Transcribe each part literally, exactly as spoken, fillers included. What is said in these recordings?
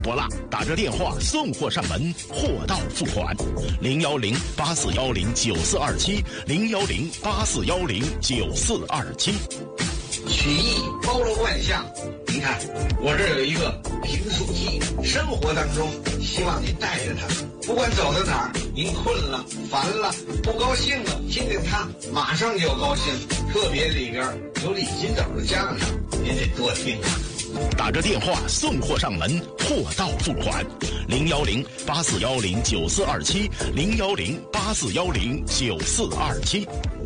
不啦，打着电话送货上门，货到付款。零幺零八四幺零九四二七，零幺零八四幺零九四二七。 曲艺包罗万象，你看我这有一个评书机，生活当中希望您带着它，不管走到哪儿，您困了、烦了、不高兴了，听听它，马上就高兴。特别里边有李金斗的相声，您得多听啊。 打着电话送货上门，货到付款。零幺零八四幺零九四二七，零幺零八四幺零九四二七。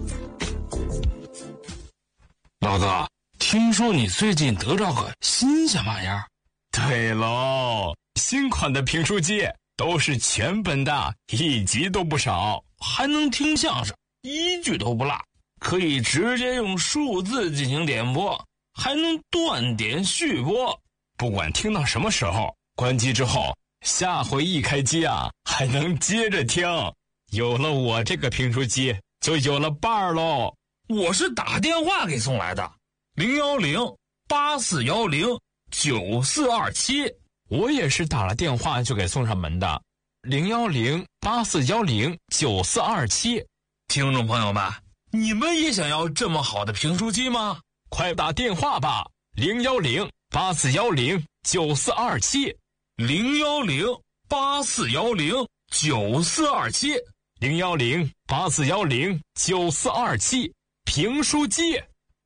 老哥，听说你最近得着个新鲜玩意儿？ 对喽，新款的评书机都是全本的，一集都不少， 还能听相声，一句都不落，可以直接用数字进行点播，还能断点续播， 不管听到什么时候，关机之后，下回一开机啊，还能接着听。有了我这个评书机，就有了伴儿喽。 我是打电话给送来的，零幺零八四幺零九四二七。 我也是打了电话就给送上门的，零幺零八四幺零九四二七。 听众朋友们，你们也想要这么好的评书机吗？ 快打电话吧，零幺零八四幺零九四二七， 零幺零八四幺零九四二七， 零幺零八四幺零九四二七。评书机。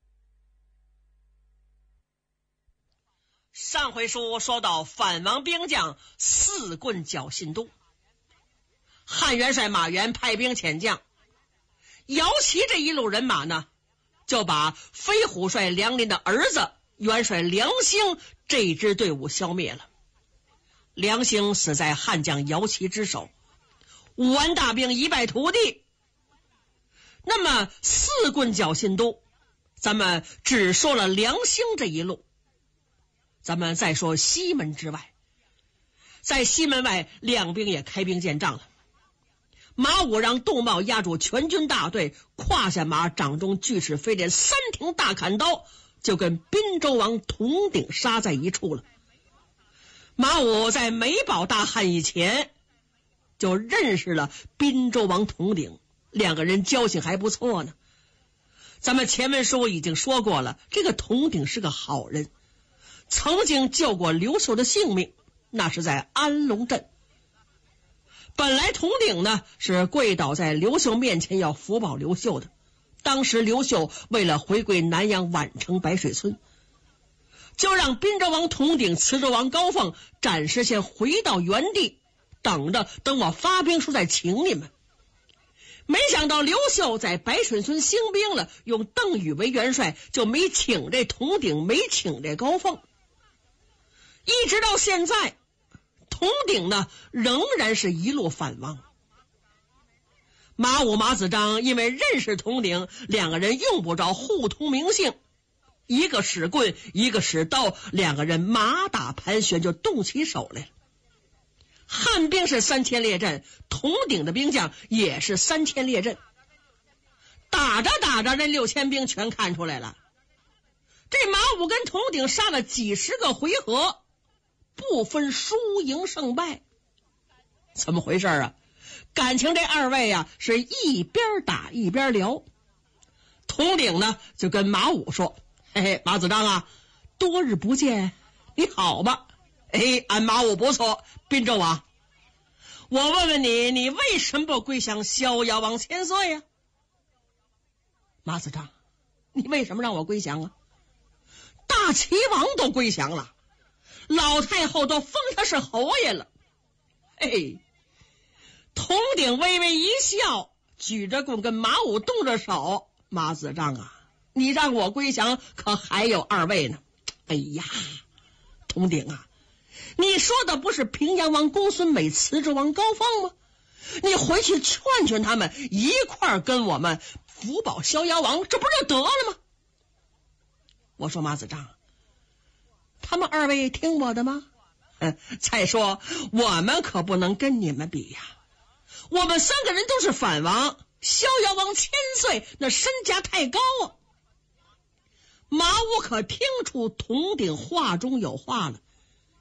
上回书说到反王兵将四棍剿信都，汉元帅马援派兵遣将，姚齐这一路人马呢，就把飞虎帅梁林的儿子元帅梁兴这支队伍消灭了。梁兴死在汉将姚齐之手，五万大兵一败涂地。那么四棍剿信都，咱们只说了梁兴这一路，咱们再说西门之外。在西门外，两兵也开兵见仗了。马武让杜茂压住全军大队，胯下马，掌中锯齿飞镰，三挺大砍刀，就跟滨州王铜鼎杀在一处了。马武在没保大汉以前就认识了滨州王铜鼎，两个人交情还不错呢。咱们前文书已经说过了，这个铜鼎是个好人，曾经救过刘秀的性命，那是在安龙镇。本来铜鼎呢是跪倒在刘秀面前要福保刘秀的，当时刘秀为了回归南阳宛城白水村，就让滨州王铜鼎、磁州王高凤暂时先回到原地，等着等我发兵书再请你们。没想到刘秀在白水村兴兵了，用邓禹为元帅，就没请这铜鼎，没请这高凤。一直到现在，铜鼎呢仍然是一路反王。马武、马子章因为认识铜鼎，两个人用不着互通名姓，一个使棍，一个使刀，两个人马打盘旋就动起手来了。汉兵是三千列阵，铜鼎的兵将也是三千列阵。打着打着，这六千兵全看出来了。这马武跟铜鼎杀了几十个回合，不分输赢胜败。怎么回事啊？感情这二位啊是一边打一边聊。铜鼎呢就跟马武说：“嘿嘿，马子章啊，多日不见，你好吧？哎，俺马武不错。滨州啊，我问问你，你为什么不归降逍遥王千岁呀？”马子章，你为什么让我归降啊？大齐王都归降了，老太后都封他是侯爷了。嘿，铜鼎微微一笑，举着棍跟马武动着手：“马子章啊，你让我归降，可还有二位呢。”哎呀，铜鼎啊，你说的不是平阳王公孙美、磁州王高凤吗？你回去劝劝他们，一块儿跟我们福保逍遥王，这不就得了吗？我说马子章，他们二位听我的吗？嗯，再说我们可不能跟你们比呀，我们三个人都是反王，逍遥王千岁那身价太高啊。马武可听出铜鼎话中有话了，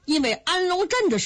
因为安龙镇的